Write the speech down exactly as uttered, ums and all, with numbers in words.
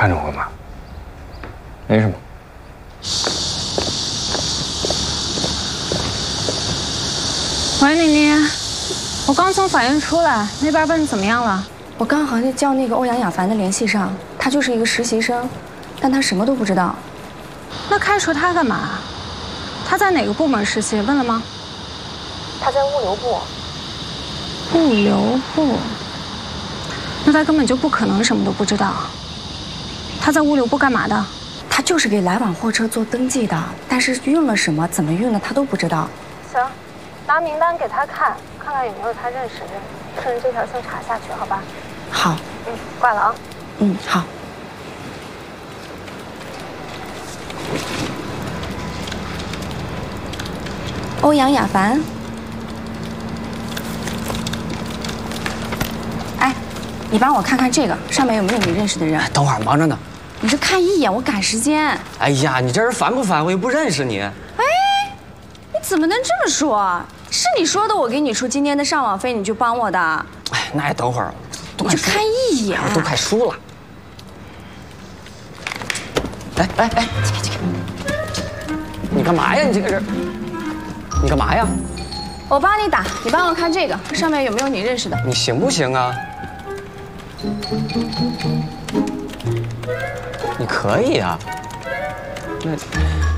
看着我干嘛？没什么。 喂，妮妮，我刚从法院出来，那边问怎么样了？ 我刚好叫那个欧阳雅凡的联系上，他就是一个实习生，但他什么都不知道。 那开除他干嘛？他在哪个部门实习？问了吗？ 他在物流部。 物流部？那他根本就不可能什么都不知道。他在物流部干嘛的？ 他就是给来往货车做登记的，但是运了什么、怎么运的他都不知道。 行，拿名单给他看，看看有没有他认识的人，顺着这条线查下去，好吧？ 好。 嗯，挂了啊。 嗯，好。欧阳雅凡。哎，你帮我看看这个上面有没有你认识的人。 等会儿忙着呢。 你就看一眼，我赶时间。 哎呀，你这人烦不烦？我又不认识你。哎， 你怎么能这么说？是你说的，我给你出今天的上网费，你就帮我的。 哎，那也等会儿， 你就看一眼。 我都快输了。哎哎哎，起开起开！你干嘛呀？你这个人，你干嘛呀？ 我帮你打，你帮我看这个上面有没有你认识的。 你行不行啊？你可以啊。那。